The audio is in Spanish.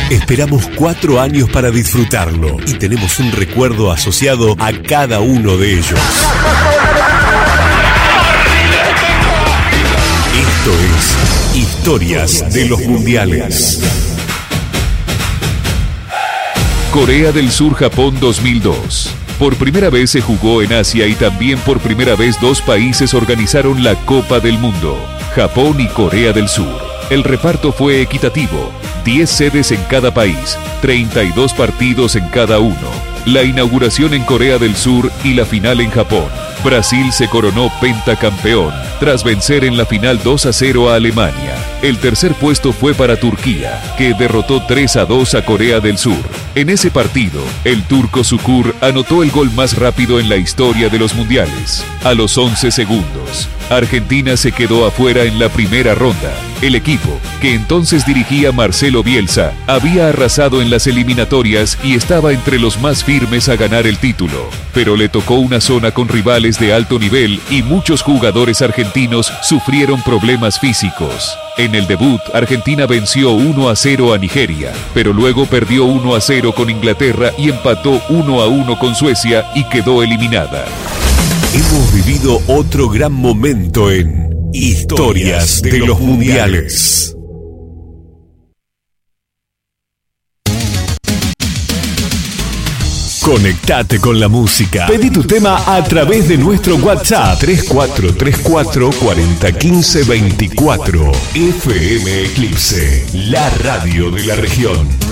Esperamos 4 años para disfrutarlo y tenemos un recuerdo asociado a cada uno de ellos. Esto es Historias de los Mundiales. Corea del Sur-Japón 2002. Por primera vez se jugó en Asia y también por primera vez 2 países organizaron la Copa del Mundo, Japón y Corea del Sur. El reparto fue equitativo, 10 sedes en cada país, 32 partidos en cada uno. La inauguración en Corea del Sur y la final en Japón. Brasil se coronó pentacampeón tras vencer en la final 2-0 a Alemania. El tercer puesto fue para Turquía, que derrotó 3-2 a Corea del Sur. En ese partido, el turco Şükür anotó el gol más rápido en la historia de los mundiales. A los 11 segundos, Argentina se quedó afuera en la primera ronda. El equipo, que entonces dirigía Marcelo Bielsa, había arrasado en las eliminatorias y estaba entre los más firmes a ganar el título. Pero le tocó una zona con rivales de alto nivel y muchos jugadores argentinos sufrieron problemas físicos. En el debut, Argentina venció 1-0 a Nigeria, pero luego perdió 1-0 con Inglaterra y empató 1-1 con Suecia y quedó eliminada. Hemos vivido otro gran momento en Historias de los Mundiales. Conectate con la música. Pedí tu tema a través de nuestro WhatsApp 3434 4015 24. FM Eclipse, la radio de la región.